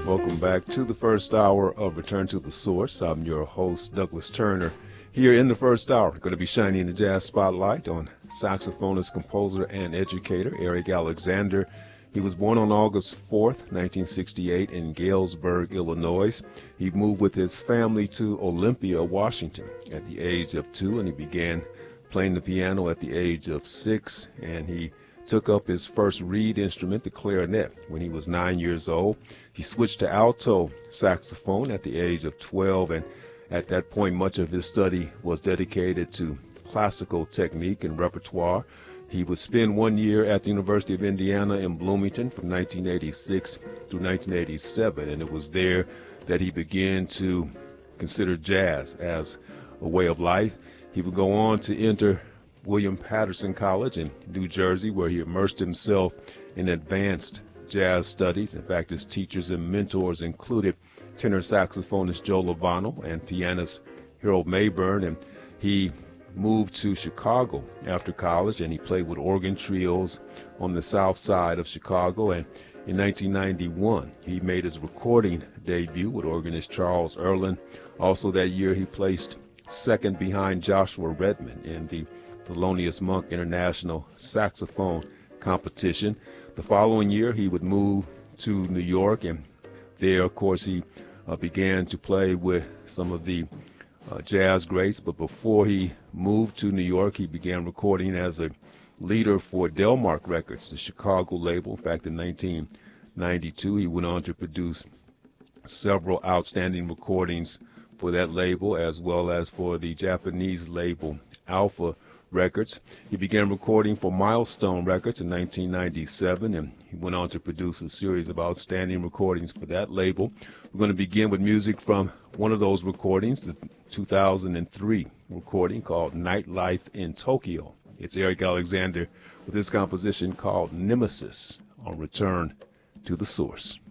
Welcome back to the first hour of Return to the Source. I'm your host, Douglas Turner. Here in the first hour, going to be shining the jazz spotlight on saxophonist, composer, and educator Eric Alexander. He was born on August 4th, 1968 in Galesburg, Illinois. He moved with his family to Olympia, Washington at the age of 2, and he began playing the piano at the age of 6, and he took up his first reed instrument, the clarinet, when he was 9 years old. He switched to alto saxophone at the age of 12, and at that point, much of his study was dedicated to classical technique and repertoire. He would spend 1 year at the University of Indiana in Bloomington from 1986 through 1987, and it was there that he began to consider jazz as a way of life. He would go on to enter William Patterson College in New Jersey, where he immersed himself in advanced jazz studies. In fact, his teachers and mentors included tenor saxophonist Joe Lovano and pianist Harold Mayburn. And he moved to Chicago after college, and he played with organ trios on the south side of Chicago. And in 1991, he made his recording debut with organist Charles Earland. Also that year, he placed second behind Joshua Redman in the Thelonious Monk International Saxophone Competition. The following year, he would move to New York, and there, of course, he began to play with some of the jazz greats. But before he moved to New York, he began recording as a leader for Delmark Records, the Chicago label. In fact, in 1992, he went on to produce several outstanding recordings for that label, as well as for the Japanese label Alpha Records. He began recording for Milestone Records in 1997, and he went on to produce a series of outstanding recordings for that label. We're going to begin with music from one of those recordings, the 2003 recording called Nightlife in Tokyo. It's Eric Alexander with this composition called Nemesis on Return to the Source.